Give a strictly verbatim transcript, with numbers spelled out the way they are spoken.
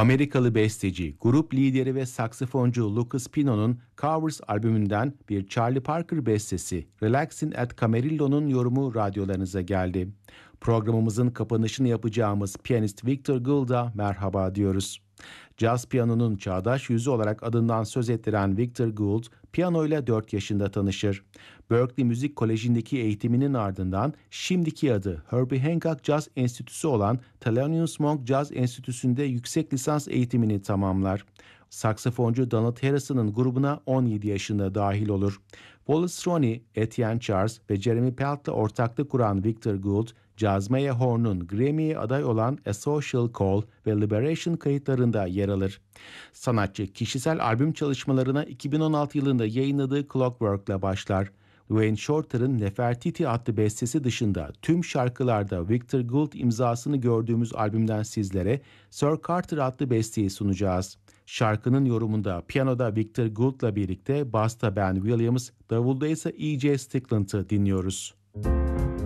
Amerikalı besteci, grup lideri ve saksafoncu Lucas Pino'nun Covers albümünden bir Charlie Parker bestesi Relaxin' at Camarillo'nun yorumu radyolarınıza geldi. Programımızın kapanışını yapacağımız piyanist Victor Gould'a merhaba diyoruz. Caz piyanonun çağdaş yüzü olarak adından söz ettiren Victor Gould, piyanoyla dört yaşında tanışır. Berklee Müzik Koleji'ndeki eğitiminin ardından şimdiki adı Herbie Hancock Caz Enstitüsü olan Thelonious Monk Caz Enstitüsü'nde yüksek lisans eğitimini tamamlar. Saksafoncu Donald Harrison'ın grubuna on yedi yaşında dahil olur. Wallace Roney, Etienne Charles ve Jeremy Pelt'le ortaklık kuran Victor Gould, Jazz Maya Horn'un Grammy'ye aday olan A Social Call ve Liberation kayıtlarında yer alır. Sanatçı kişisel albüm çalışmalarına iki bin on altı yılında yayınladığı Clockwork'la başlar. Wayne Shorter'ın Nefertiti adlı bestesi dışında tüm şarkılarda Victor Gould imzasını gördüğümüz albümden sizlere Sir Carter adlı besteyi sunacağız. Şarkının yorumunda piyanoda Victor Gould'la birlikte basta Ben Williams, davulda ise E J Stickland'ı dinliyoruz.